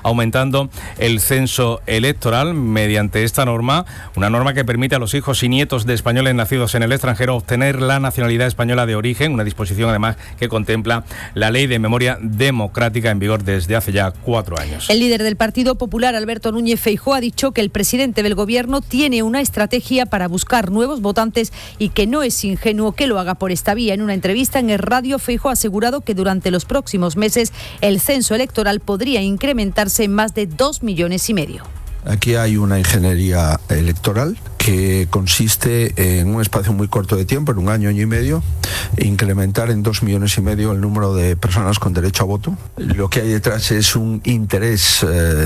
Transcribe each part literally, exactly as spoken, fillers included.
aumentando el censo electoral mediante esta norma, una norma que permite a los hijos y nietos de españoles nacidos en el extranjero obtener la nacionalidad española de origen, una disposición además que contempla la Ley de Memoria Democrática en vigor desde hace ya cuatro años. El líder del Partido Popular, Alberto Núñez Feijóo, ha dicho que el presidente del Gobierno tiene una estrategia para buscar nuevos votantes y que no es ingenuo que lo haga por esta vía. En una entrevista en el Radio, Feijóo ha asegurado que durante los próximos meses el censo electoral podría incrementarse en más de dos millones y medio. Aquí hay una ingeniería electoral que consiste en un espacio muy corto de tiempo, en un año, año y medio, incrementar en dos millones y medio el número de personas con derecho a voto. Lo que hay detrás es un interés eh,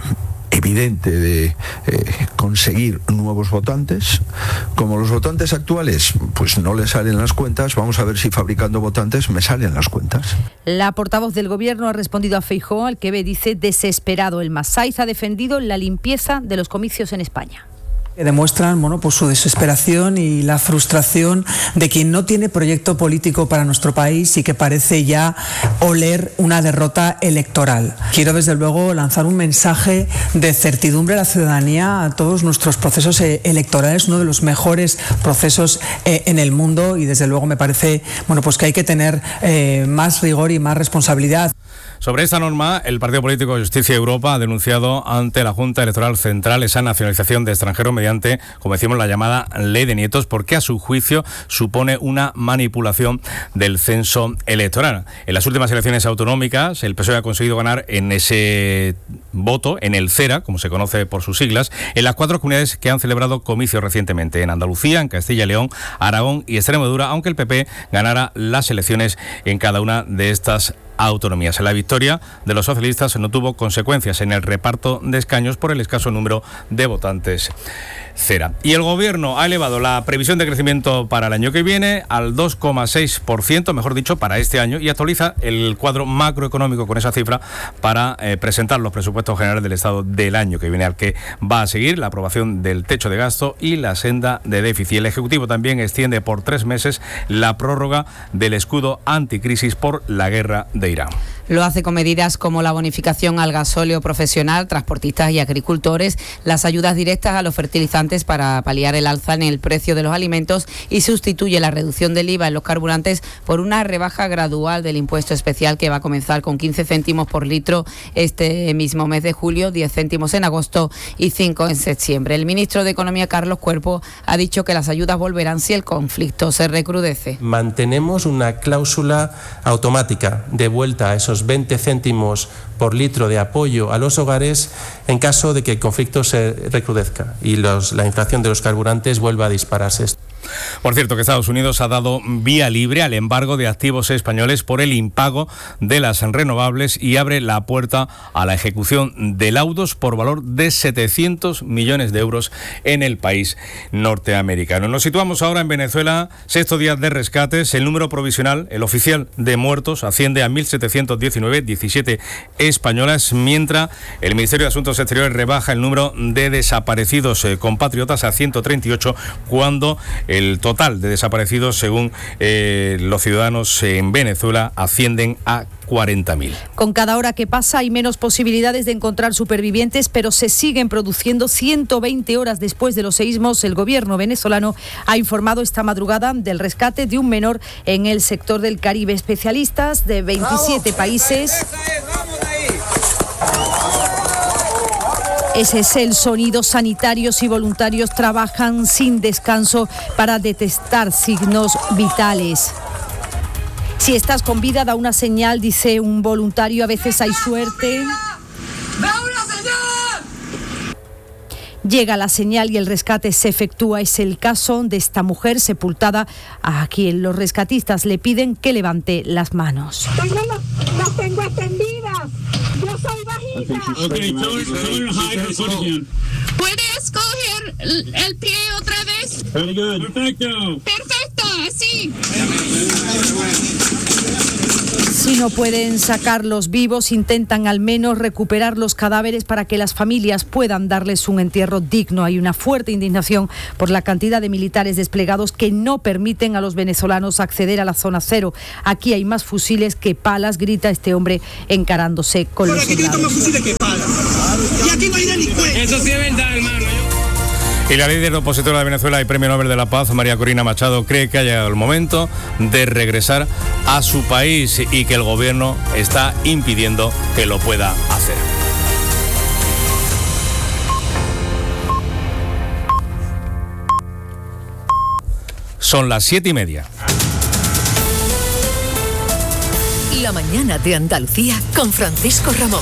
evidente de eh, conseguir nuevos votantes. Como los votantes actuales pues no les salen las cuentas, vamos a ver si fabricando votantes me salen las cuentas. La portavoz del Gobierno ha respondido a Feijóo, al que ve, dice, desesperado. El Masaiz ha defendido la limpieza de los comicios en España. Que demuestran bueno, pues su desesperación y la frustración de quien no tiene proyecto político para nuestro país y que parece ya oler una derrota electoral. Quiero desde luego lanzar un mensaje de certidumbre a la ciudadanía, a todos nuestros procesos electorales, uno de los mejores procesos eh, en el mundo, y desde luego me parece bueno, pues que hay que tener eh, más rigor y más responsabilidad. Sobre esta norma, el Partido Político Justicia y Europa ha denunciado ante la Junta Electoral Central esa nacionalización de extranjeros mediante, como decimos, la llamada Ley de Nietos, porque a su juicio supone una manipulación del censo electoral. En las últimas elecciones autonómicas, el P S O E ha conseguido ganar en ese voto, en el CERA, como se conoce por sus siglas, en las cuatro comunidades que han celebrado comicios recientemente, en Andalucía, en Castilla y León, Aragón y Extremadura, aunque el P P ganara las elecciones en cada una de estas autonomías. La victoria de los socialistas no tuvo consecuencias en el reparto de escaños por el escaso número de votantes cera. Y el Gobierno ha elevado la previsión de crecimiento para el año que viene al dos coma seis por ciento, mejor dicho, para este año, y actualiza el cuadro macroeconómico con esa cifra para eh, presentar los presupuestos generales del Estado del año que viene, al que va a seguir la aprobación del techo de gasto y la senda de déficit. El Ejecutivo también extiende por tres meses la prórroga del escudo anticrisis por la guerra de Irán. Lo hace con medidas como la bonificación al gasóleo profesional, transportistas y agricultores, las ayudas directas a los fertilizantes para paliar el alza en el precio de los alimentos, y sustituye la reducción del I V A en los carburantes por una rebaja gradual del impuesto especial que va a comenzar con quince céntimos por litro este mismo mes de julio, diez céntimos en agosto y cinco en septiembre. El ministro de Economía, Carlos Cuerpo, ha dicho que las ayudas volverán si el conflicto se recrudece. Mantenemos una cláusula automática de vuelta a esos veinte céntimos por litro de apoyo a los hogares en caso de que el conflicto se recrudezca y los, la inflación de los carburantes vuelva a dispararse. Por cierto, que Estados Unidos ha dado vía libre al embargo de activos españoles por el impago de las renovables y abre la puerta a la ejecución de laudos por valor de setecientos millones de euros en el país norteamericano. Nos situamos ahora en Venezuela, sexto día de rescates. El número provisional, el oficial de muertos, asciende a mil setecientos diecinueve, diecisiete españolas, mientras el Ministerio de Asuntos Exteriores rebaja el número de desaparecidos eh, compatriotas a ciento treinta y ocho, cuando el total de desaparecidos, según eh, los ciudadanos en Venezuela, ascienden a cuarenta mil. Con cada hora que pasa hay menos posibilidades de encontrar supervivientes, pero se siguen produciendo. ciento veinte horas después de los seísmos, el gobierno venezolano ha informado esta madrugada del rescate de un menor en el sector del Caribe. Especialistas de veintisiete países. Ese es el sonido. Sanitarios y voluntarios trabajan sin descanso para detectar signos vitales. Si estás con vida, da una señal, dice un voluntario. A veces hay suerte. Llega la señal y el rescate se efectúa. Es el caso de esta mujer sepultada, a quien los rescatistas le piden que levante las manos. Tengo las, las tengo extendidas. Yo soy bajita. Okay, ¿puedes coger el, el pie otra vez? Very good. Perfecto. Perfecto, así. Si no pueden sacarlos vivos, intentan al menos recuperar los cadáveres para que las familias puedan darles un entierro digno. Hay una fuerte indignación por la cantidad de militares desplegados que no permiten a los venezolanos acceder a la zona cero. Aquí hay más fusiles que palas, grita este hombre encarándose con los soldados. Aquí más fusiles que palas. Y la líder opositora de Venezuela y Premio Nobel de la Paz, María Corina Machado, cree que ha llegado el momento de regresar a su país y que el gobierno está impidiendo que lo pueda hacer. Son las siete y media. La mañana de Andalucía con Francisco Ramón.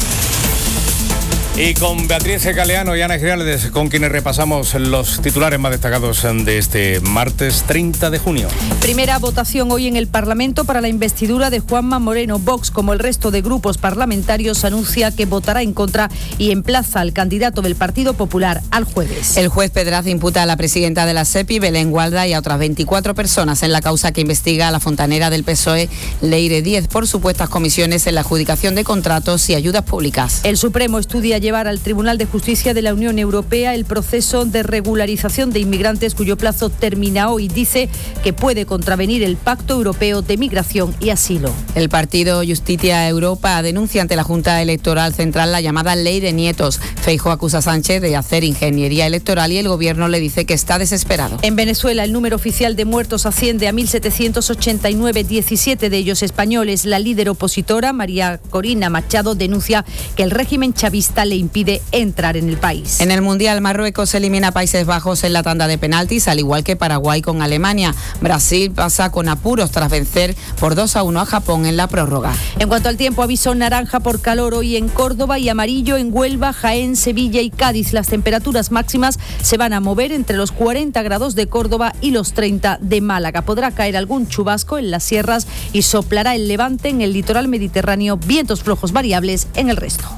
Y con Beatriz Galeano y Ana Giraldez, con quienes repasamos los titulares más destacados de este martes treinta de junio. Primera votación hoy en el Parlamento para la investidura de Juanma Moreno. Vox, como el resto de grupos parlamentarios, anuncia que votará en contra y emplaza al candidato del Partido Popular al jueves. El juez Pedraz imputa a la presidenta de la SEPI, Belén Gualda, y a otras veinticuatro personas en la causa que investiga a la fontanera del P S O E, Leire Díez, por supuestas comisiones en la adjudicación de contratos y ayudas públicas. El Supremo estudia llevar al Tribunal de Justicia de la Unión Europea el proceso de regularización de inmigrantes cuyo plazo termina hoy. Dice que puede contravenir el Pacto Europeo de Migración y Asilo. El partido Justicia Europa denuncia ante la Junta Electoral Central la llamada Ley de Nietos. Feijóo acusa a Sánchez de hacer ingeniería electoral y el gobierno le dice que está desesperado. En Venezuela el número oficial de muertos asciende a mil setecientos ochenta y nueve, diecisiete de ellos españoles. La líder opositora, María Corina Machado, denuncia que el régimen chavista le impide entrar en el país. En el Mundial, Marruecos elimina a Países Bajos en la tanda de penaltis, al igual que Paraguay con Alemania. Brasil pasa con apuros tras vencer por dos a uno a Japón en la prórroga. En cuanto al tiempo, aviso naranja por calor hoy en Córdoba y amarillo en Huelva, Jaén, Sevilla y Cádiz. Las temperaturas máximas se van a mover entre los cuarenta grados de Córdoba y los treinta de Málaga. Podrá caer algún chubasco en las sierras y soplará el levante en el litoral mediterráneo, vientos flojos variables en el resto.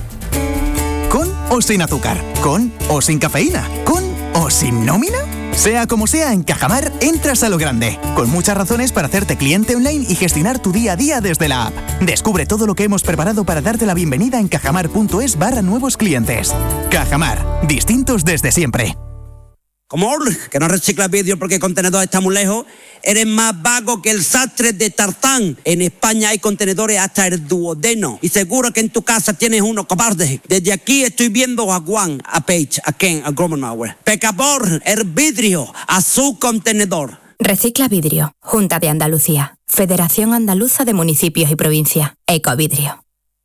¿Con o sin azúcar? ¿Con o sin cafeína? ¿Con o sin nómina? Sea como sea, en Cajamar entras a lo grande, con muchas razones para hacerte cliente online y gestionar tu día a día desde la app. Descubre todo lo que hemos preparado para darte la bienvenida en cajamar.es barra nuevos clientes. Cajamar, distintos desde siempre. Como que no reciclas vidrio porque el contenedor está muy lejos, eres más vago que el sastre de Tarzán. En España hay contenedores hasta el duodeno y seguro que en tu casa tienes uno, cobarde. Desde aquí estoy viendo a Juan, a Paige, a Ken, a Gromenauer. Pecador, el vidrio, a su contenedor. Recicla vidrio. Junta de Andalucía. Federación Andaluza de Municipios y Provincias. Ecovidrio.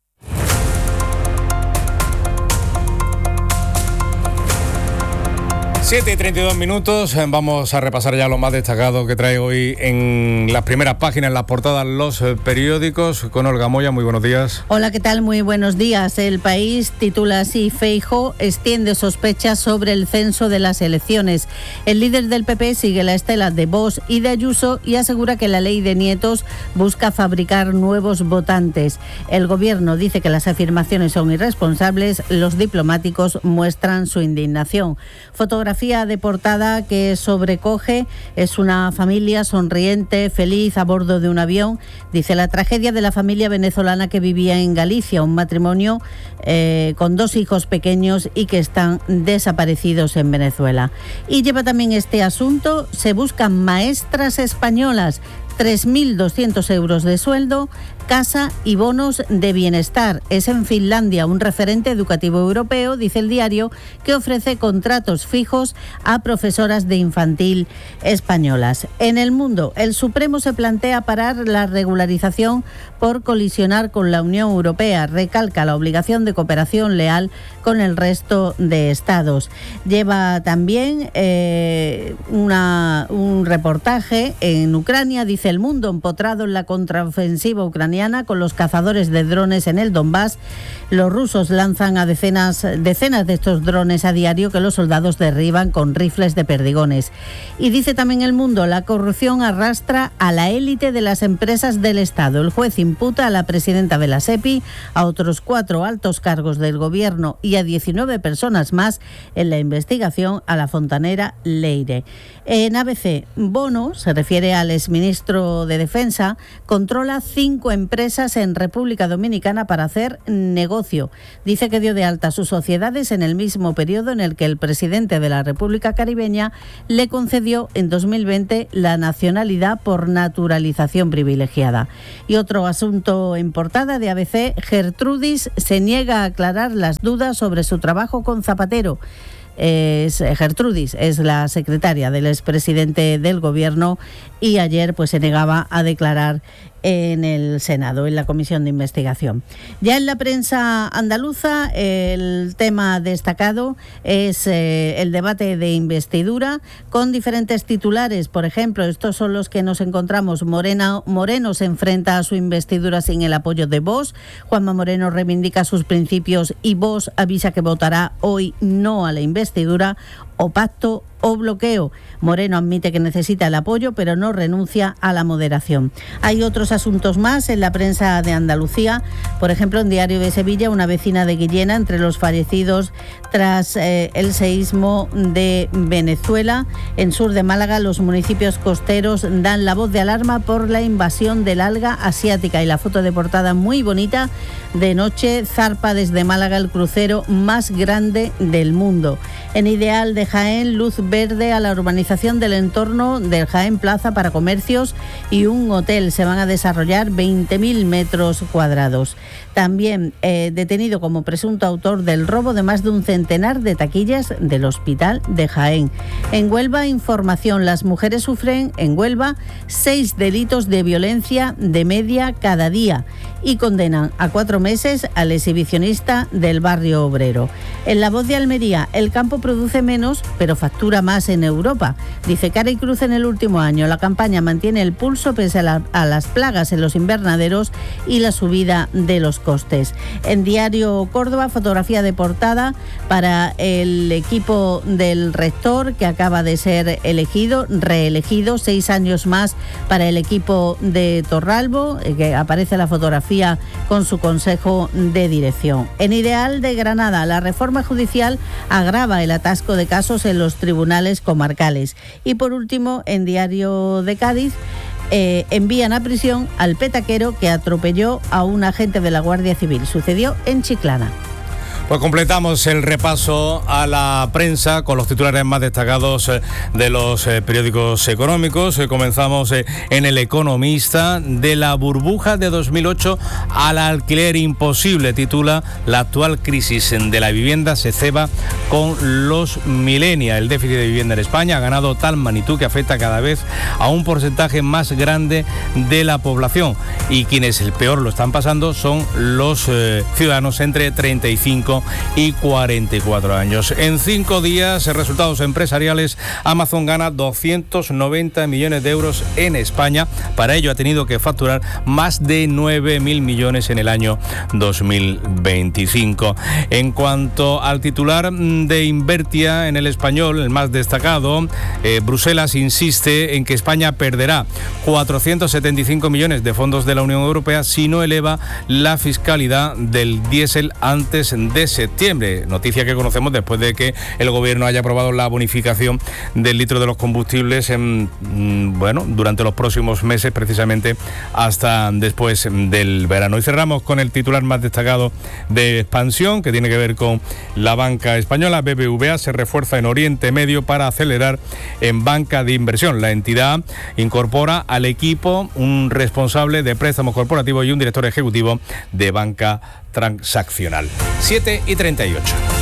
siete y treinta y dos minutos, vamos a repasar ya lo más destacado que trae hoy en las primeras páginas, en las portadas, los periódicos. Con Olga Moya, muy buenos días. Hola, ¿qué tal? Muy buenos días. El País titula así: Feijóo extiende sospechas sobre el censo de las elecciones. El líder del P P sigue la estela de Vox y de Ayuso y asegura que la ley de nietos busca fabricar nuevos votantes. El gobierno dice que las afirmaciones son irresponsables, los diplomáticos muestran su indignación. Fotografía de portada que sobrecoge, es una familia sonriente, feliz a bordo de un avión. Dice: la tragedia de la familia venezolana que vivía en Galicia, un matrimonio eh, con dos hijos pequeños y que están desaparecidos en Venezuela. Y lleva también este asunto: se buscan maestras españolas, tres mil doscientos euros de sueldo, casa y bonos de bienestar. Es en Finlandia, un referente educativo europeo, dice el diario, que ofrece contratos fijos a profesoras de infantil españolas. En El Mundo, el Supremo se plantea parar la regularización por colisionar con la Unión Europea. Recalca la obligación de cooperación leal con el resto de estados. Lleva también eh, una, un reportaje en Ucrania, dice El Mundo, empotrado en la contraofensiva ucraniana con los cazadores de drones en el Donbass. Los rusos lanzan a decenas, decenas de estos drones a diario que los soldados derriban con rifles de perdigones. Y dice también El Mundo: la corrupción arrastra a la élite de las empresas del Estado. El juez imputa a la presidenta de la SEPI, a otros cuatro altos cargos del gobierno y a diecinueve personas más en la investigación a la fontanera Leire. En A B C, Bono, se refiere al exministro de Defensa, controla cinco empresas en República Dominicana para hacer negocio. Dice que dio de alta sus sociedades en el mismo periodo en el que el presidente de la República Caribeña le concedió en dos mil veinte la nacionalidad por naturalización privilegiada. Y otro asunto en portada de A B C: Gertrudis se niega a aclarar las dudas sobre su trabajo con Zapatero. es Gertrudis, es la secretaria del expresidente del Gobierno, y ayer pues se negaba a declarar en el Senado, en la comisión de investigación. Ya en la prensa andaluza, el tema destacado es eh, el debate de investidura, con diferentes titulares. Por ejemplo, estos son los que nos encontramos. Morena, Moreno se enfrenta a su investidura sin el apoyo de Vox. Juanma Moreno reivindica sus principios y Vox avisa que votará hoy no a la investidura. O pacto o bloqueo. Moreno admite que necesita el apoyo, pero no renuncia a la moderación. Hay otros asuntos más en la prensa de Andalucía. Por ejemplo, en Diario de Sevilla, una vecina de Guillena entre los fallecidos tras eh, el seísmo de Venezuela. En sur de Málaga, los municipios costeros dan la voz de alarma por la invasión del alga asiática. Y la foto de portada muy bonita, de noche zarpa desde Málaga el crucero más grande del mundo. En Ideal de Jaén, luz verde a la urbanización del entorno del Jaén Plaza para comercios y un hotel. Se van a desarrollar veinte mil metros cuadrados. También eh, detenido como presunto autor del robo de más de un centenar de taquillas del Hospital de Jaén. En Huelva, información. Las mujeres sufren en Huelva seis delitos de violencia de media cada día y condenan a cuatro meses al exhibicionista del barrio obrero. En La Voz de Almería, el campo produce menos, pero factura más en Europa. Dice Cara y Cruz en el último año. La campaña mantiene el pulso pese a, la, a las plagas en los invernaderos y la subida de los costes. En Diario Córdoba, fotografía de portada para el equipo del rector, que acaba de ser elegido, reelegido, seis años más para el equipo de Torralbo, que aparece la fotografía con su consejo de dirección. En Ideal de Granada, la reforma judicial agrava el atasco de casos en los tribunales comarcales. Y por último, en Diario de Cádiz, eh, envían a prisión al petaquero que atropelló a un agente de la Guardia Civil. Sucedió en Chiclana. Pues completamos el repaso a la prensa con los titulares más destacados de los periódicos económicos. Comenzamos en El Economista. De la burbuja de dos mil ocho al alquiler imposible, titula: la actual crisis de la vivienda se ceba con los millennials. El déficit de vivienda en España ha ganado tal magnitud que afecta cada vez a un porcentaje más grande de la población, y quienes el peor lo están pasando son los eh, ciudadanos entre treinta y cinco y cuarenta y cuatro años. En cinco días, resultados empresariales, Amazon gana doscientos noventa millones de euros en España. Para ello ha tenido que facturar más de nueve mil millones en el año dos mil veinticinco. En cuanto al titular de Invertia en El Español, el más destacado, eh, Bruselas insiste en que España perderá cuatrocientos setenta y cinco millones de fondos de la Unión Europea si no eleva la fiscalidad del diésel antes de septiembre. Noticia que conocemos después de que el gobierno haya aprobado la bonificación del litro de los combustibles en, bueno, durante los próximos meses, precisamente hasta después del verano. Y cerramos con el titular más destacado de Expansión, que tiene que ver con la banca española. B B V A se refuerza en Oriente Medio para acelerar en banca de inversión. La entidad incorpora al equipo un responsable de préstamos corporativos y un director ejecutivo de banca transaccional. siete y treinta y ocho.